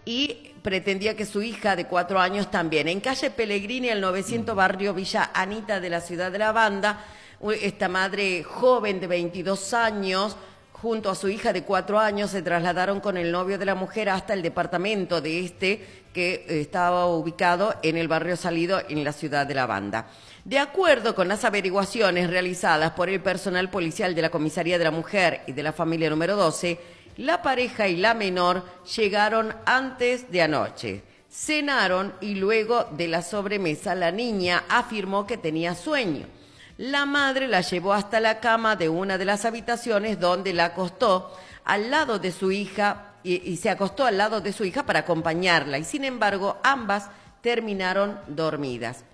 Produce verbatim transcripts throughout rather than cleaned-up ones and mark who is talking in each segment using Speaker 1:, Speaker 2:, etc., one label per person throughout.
Speaker 1: y pretendía que su hija de cuatro años también. En calle Pellegrini, el novecientos, barrio Villa Anita de la ciudad de La Banda, esta madre joven de veintidós años, junto a su hija de cuatro años, se trasladaron con el novio de la mujer hasta el departamento de este, que estaba ubicado en el barrio Salido, en la ciudad de La Banda. De acuerdo con las averiguaciones realizadas por el personal policial de la Comisaría de la Mujer y de la Familia número doce, la pareja y la menor llegaron antes de anoche. Cenaron y luego de la sobremesa la niña afirmó que tenía sueño. La madre la llevó hasta la cama de una de las habitaciones, donde la acostó al lado de su hija y, y se acostó al lado de su hija para acompañarla, y sin embargo ambas terminaron dormidas.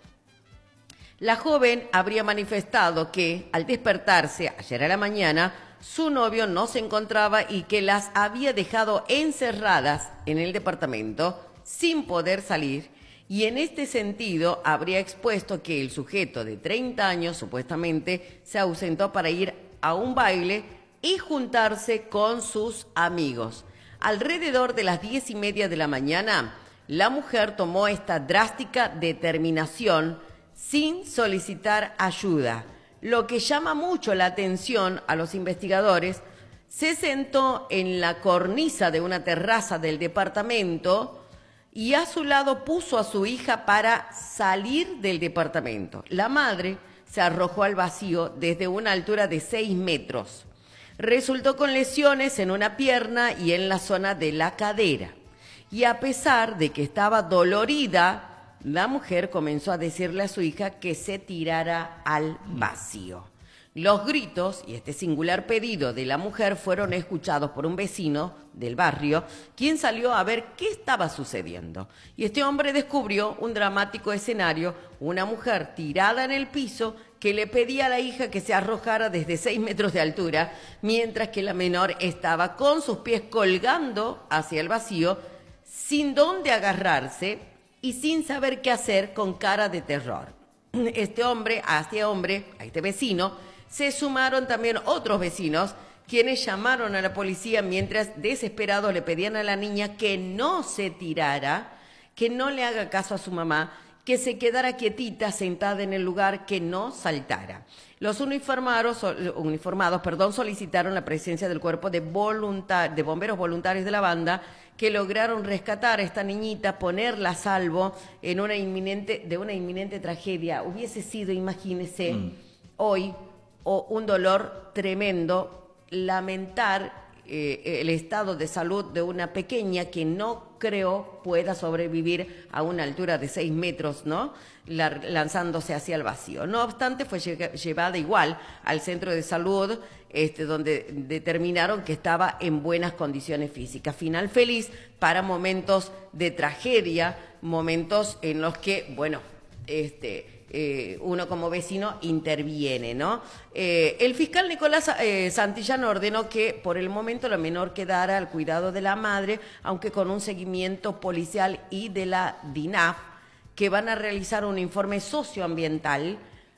Speaker 1: La joven habría manifestado que al despertarse ayer a la mañana su novio no se encontraba y que las había dejado encerradas en el departamento sin poder salir. Y en este sentido habría expuesto que el sujeto de treinta años supuestamente se ausentó para ir a un baile y juntarse con sus amigos. Alrededor de las diez y media de la mañana, la mujer tomó esta drástica determinación sin solicitar ayuda. Lo que llama mucho la atención a los investigadores, se sentó en la cornisa de una terraza del departamento y a su lado puso a su hija para salir del departamento. La madre se arrojó al vacío desde una altura de seis metros. Resultó con lesiones en una pierna y en la zona de la cadera. Y a pesar de que estaba dolorida, la mujer comenzó a decirle a su hija que se tirara al vacío. Los gritos y este singular pedido de la mujer fueron escuchados por un vecino del barrio, quien salió a ver qué estaba sucediendo. Y este hombre descubrió un dramático escenario: una mujer tirada en el piso que le pedía a la hija que se arrojara desde seis metros de altura, mientras que la menor estaba con sus pies colgando hacia el vacío, sin dónde agarrarse y sin saber qué hacer, con cara de terror. Este hombre, a este hombre, a este vecino, se sumaron también otros vecinos, quienes llamaron a la policía mientras desesperados le pedían a la niña que no se tirara, que no le haga caso a su mamá, que se quedara quietita, sentada en el lugar, que no saltara. Los uniformados, uniformados perdón, solicitaron la presencia del cuerpo de, voluntar, de bomberos voluntarios de La Banda, que lograron rescatar a esta niñita, ponerla a salvo en una inminente, de una inminente tragedia. Hubiese sido, imagínese, mm. hoy, o un dolor tremendo, lamentar eh, el estado de salud de una pequeña que no creo pueda sobrevivir a una altura de seis metros, ¿no? La, lanzándose hacia el vacío. No obstante, fue lle- llevada igual al centro de salud, este, donde determinaron que estaba en buenas condiciones físicas. Final feliz para momentos de tragedia, momentos en los que, bueno, este... Eh, uno como vecino interviene, ¿no? Eh, el fiscal Nicolás eh, Santillán ordenó que por el momento la menor quedara al cuidado de la madre, aunque con un seguimiento policial y de la D I N A F, que van a realizar un informe socioambiental.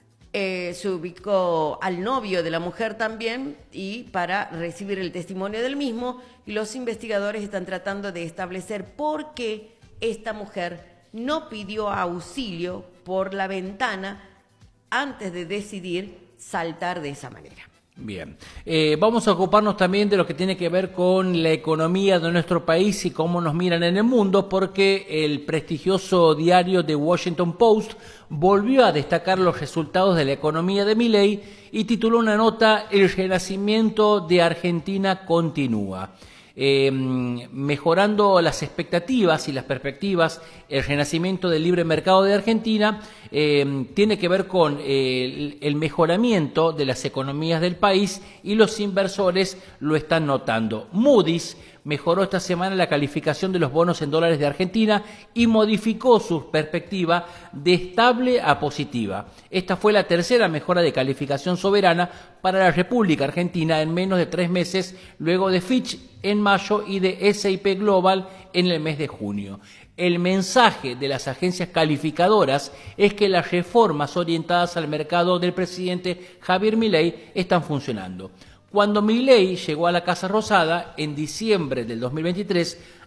Speaker 1: Eh, se ubicó al novio de la mujer también, y para recibir el testimonio del mismo, y los investigadores están tratando de establecer por qué esta mujer no pidió auxilio por la ventana antes de decidir saltar de esa manera.
Speaker 2: Bien, eh, vamos a ocuparnos también de lo que tiene que ver con la economía de nuestro país y cómo nos miran en el mundo, porque el prestigioso diario The Washington Post volvió a destacar los resultados de la economía de Milei y tituló una nota: el renacimiento de Argentina continúa. Eh, mejorando las expectativas y las perspectivas, el renacimiento del libre mercado de Argentina eh, tiene que ver con eh, el, el mejoramiento de las economías del país, y los inversores lo están notando. Moody's mejoró esta semana la calificación de los bonos en dólares de Argentina y modificó su perspectiva de estable a positiva. Esta fue la tercera mejora de calificación soberana para la República Argentina en menos de tres meses, luego de Fitch en mayo y de S and P Global en el mes de junio. El mensaje de las agencias calificadoras es que las reformas orientadas al mercado del presidente Javier Milei están funcionando. Cuando Milei llegó a la Casa Rosada en diciembre del dos mil veintitrés,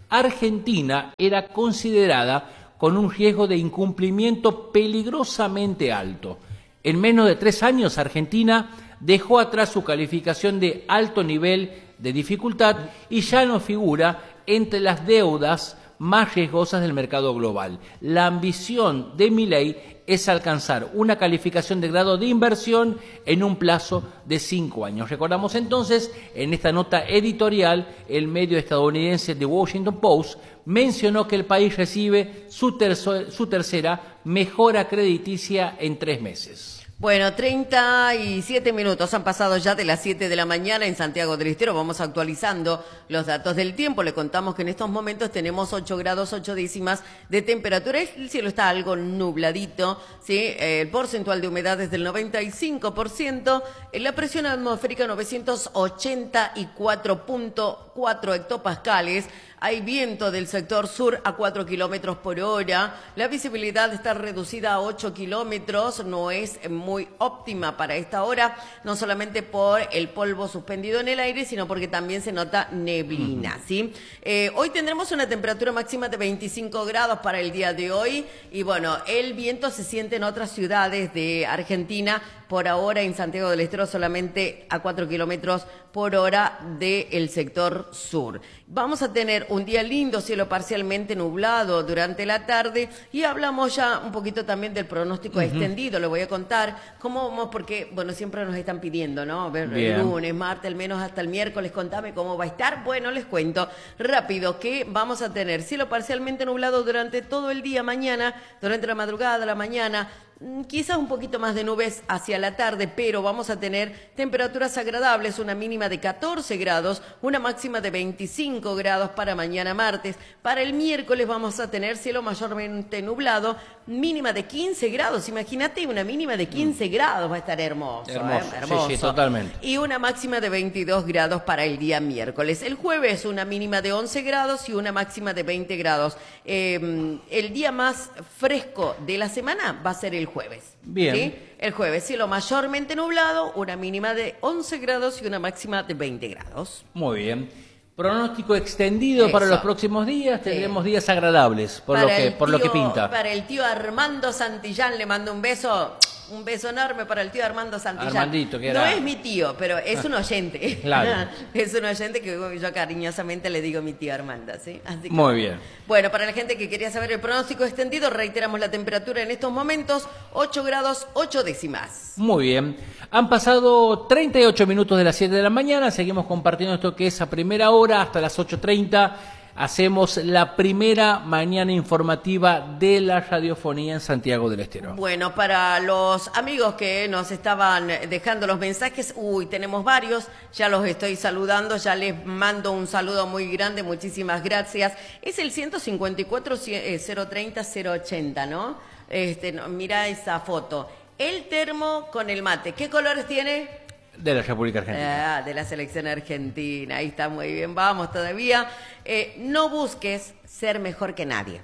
Speaker 2: Argentina era considerada con un riesgo de incumplimiento peligrosamente alto. En menos de tres años, Argentina dejó atrás su calificación de alto nivel de dificultad y ya no figura entre las deudas más riesgosas del mercado global. La ambición de Milei es alcanzar una calificación de grado de inversión en un plazo de cinco años. Recordamos entonces, en esta nota editorial, el medio estadounidense The Washington Post mencionó que el país recibe su, terzo, su tercera mejora crediticia en tres meses.
Speaker 1: Bueno, treinta y siete minutos han pasado ya de las siete de la mañana en Santiago del Estero. Vamos actualizando los datos del tiempo. Le contamos que en estos momentos tenemos ocho grados ocho décimas de temperatura. El cielo está algo nubladito, ¿sí? El porcentual de humedad es del noventa y cinco por ciento. La presión atmosférica novecientos ochenta y cuatro punto cuatro hectopascales. Hay viento del sector sur a cuatro kilómetros por hora. La visibilidad está reducida a ocho kilómetros. No es muy óptima para esta hora, no solamente por el polvo suspendido en el aire, sino porque también se nota neblina, ¿sí? Eh, hoy tendremos una temperatura máxima de veinticinco grados para el día de hoy. Y bueno, el viento se siente en otras ciudades de Argentina. Por ahora en Santiago del Estero solamente a cuatro kilómetros por hora del sector sur. Vamos a tener un día lindo, cielo parcialmente nublado durante la tarde, y hablamos ya un poquito también del pronóstico uh-huh. extendido. Le voy a contar cómo vamos, porque bueno, siempre nos están pidiendo, ¿no? Ver el lunes, martes, al menos hasta el miércoles, contame cómo va a estar. Bueno, les cuento rápido que vamos a tener cielo parcialmente nublado durante todo el día mañana, durante la madrugada, la mañana. Quizás un poquito más de nubes hacia la tarde, pero vamos a tener temperaturas agradables, una mínima de catorce grados, una máxima de veinticinco grados para mañana martes. Para el miércoles vamos a tener cielo mayormente nublado, mínima de quince grados. Imagínate, una mínima de quince mm. grados, va a estar hermoso.
Speaker 2: Hermoso,
Speaker 1: ¿eh? Hermoso.
Speaker 2: Sí, sí, totalmente.
Speaker 1: Y una máxima de veintidós grados para el día miércoles. El jueves una mínima de once grados y una máxima de veinte grados. Eh, el día más fresco de la semana va a ser el jueves.
Speaker 2: Bien.
Speaker 1: ¿Sí? El jueves, cielo mayormente nublado, una mínima de once grados y una máxima de veinte grados.
Speaker 2: Muy bien. Pronóstico extendido. Eso. Para los próximos días. Tendremos sí. días agradables, por, lo que, por tío, lo que pinta.
Speaker 1: Para el tío Armando Santillán le mando un beso. Un beso enorme para el tío Armando Santillán.
Speaker 2: Armandito, que era...
Speaker 1: No es mi tío, pero es un oyente.
Speaker 2: Claro.
Speaker 1: Es un oyente que yo cariñosamente le digo mi tío Armando, ¿sí? Así que,
Speaker 2: muy bien.
Speaker 1: Bueno, para la gente que quería saber el pronóstico extendido, reiteramos la temperatura en estos momentos, ocho grados ocho décimas.
Speaker 2: Muy bien. Han pasado treinta y ocho minutos de las siete de la mañana. Seguimos compartiendo esto que es a primera hora hasta las ocho treinta. Hacemos la primera mañana informativa de la radiofonía en Santiago del Estero.
Speaker 1: Bueno, para los amigos que nos estaban dejando los mensajes, uy, tenemos varios, ya los estoy saludando, ya les mando un saludo muy grande, muchísimas gracias. Es el ciento cincuenta y cuatro cero treinta cero ochenta, ¿no? Este, no, mira esa foto. El termo con el mate, ¿qué colores tiene?
Speaker 2: De la República Argentina.
Speaker 1: Ah, de la selección argentina, ahí está muy bien, vamos todavía. Eh, no busques ser mejor que nadie.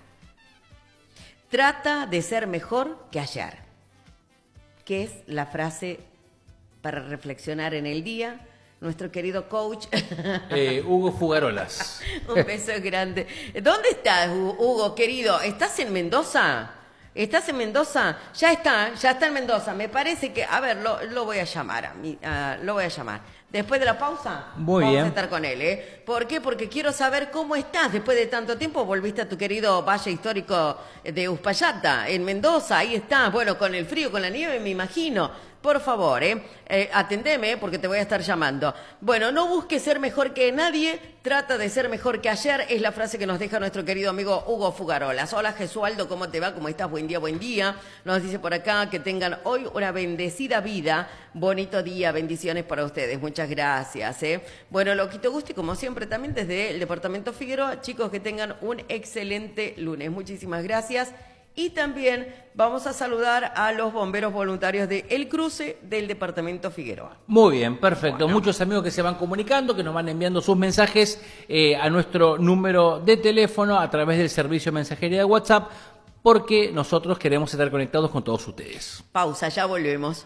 Speaker 1: Trata de ser mejor que ayer. Que es la frase para reflexionar en el día. Nuestro querido coach.
Speaker 2: Eh, Hugo Fugarolas.
Speaker 1: Un beso grande. ¿Dónde estás, Hugo, querido? ¿Estás en Mendoza? ¿Estás en Mendoza? Ya está, ya está en Mendoza. Me parece que, a ver, lo, lo voy a llamar, a mí, uh, lo voy a llamar. Después de la pausa,
Speaker 2: muy
Speaker 1: vamos
Speaker 2: bien.
Speaker 1: a estar con él, ¿eh? ¿Por qué? Porque quiero saber cómo estás después de tanto tiempo. Volviste a tu querido valle histórico de Uspallata, en Mendoza. Ahí estás, bueno, con el frío, con la nieve, me imagino. Por favor, ¿eh? eh atendeme porque te voy a estar llamando. Bueno, no busques ser mejor que nadie, trata de ser mejor que ayer. Es la frase que nos deja nuestro querido amigo Hugo Fugarolas. Hola, Jesualdo, ¿cómo te va? ¿Cómo estás? Buen día, buen día. Nos dice por acá que tengan hoy una bendecida vida. Bonito día, bendiciones para ustedes. Muchas gracias, ¿eh? Bueno, Loquito Gusti, como siempre, también desde el departamento Figueroa. Chicos, que tengan un excelente lunes. Muchísimas gracias. Y también vamos a saludar a los bomberos voluntarios de El Cruce del departamento Figueroa.
Speaker 2: Muy bien, perfecto. Bueno. Muchos amigos que se van comunicando, que nos van enviando sus mensajes eh, a nuestro número de teléfono a través del servicio de mensajería de WhatsApp, porque nosotros queremos estar conectados con todos ustedes.
Speaker 1: Pausa, ya volvemos.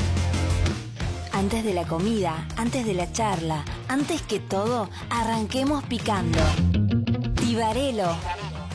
Speaker 3: Antes de la comida, antes de la charla, antes que todo, arranquemos picando. Vivarelo.